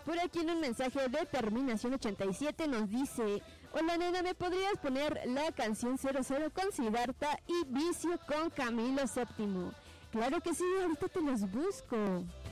Por aquí en un mensaje de terminación 87 nos dice: hola nena, ¿me podrías poner la canción 00 con Siddhartha y Vicio con Camilo VII? Claro que sí, ahorita te los busco.